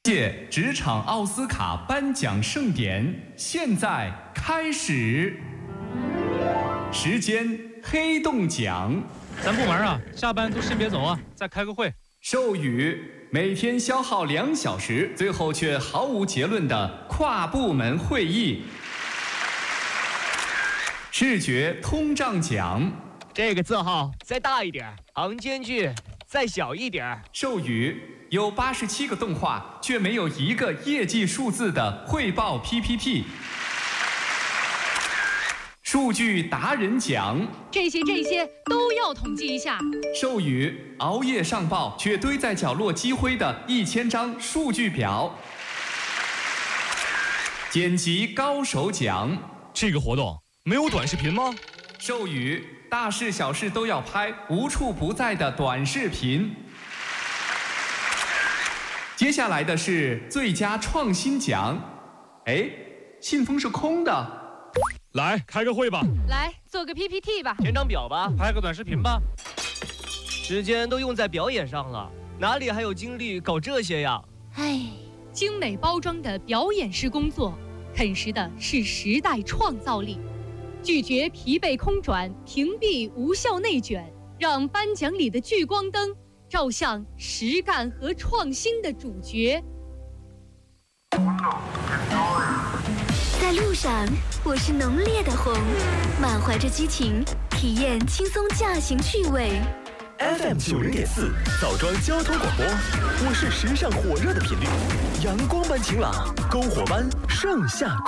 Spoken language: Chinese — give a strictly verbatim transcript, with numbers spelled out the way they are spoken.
届职场奥斯卡颁奖盛典现在开始，时间黑洞奖。 咱部门啊，下班都先别走啊，再开个会。 授予每天消耗两小时，最后却毫无结论的跨部门会议。视觉通胀奖。 这个字号再大一点，行间距再小一点。 授予有八十七个动画，却没有一个业绩数字的汇报 P P T。数据达人奖， 这些这些都要统计一下。 授予熬夜上报却堆在角落积灰的一千张数据表。剪辑高手奖， 这个活动没有短视频吗？ 授予大事小事都要拍，无处不在的短视频。接下来的是最佳创新奖。哎，信封是空的。 来开个会吧， 来做个 P P T 吧， 填张表吧， 拍个短视频吧。 时间都用在表演上了，哪里还有精力搞这些呀？ 唉，精美包装的表演式工作，啃食的是时代创造力。拒绝疲惫空转，屏蔽无效内卷，让颁奖里的聚光灯照向实干和创新的主角。 在路上，我是浓烈的红，满怀着激情，体验轻松驾行趣味。 F M 九零点四枣庄交通广播，我是时尚火热的频率，阳光般晴朗，篝火般盛夏。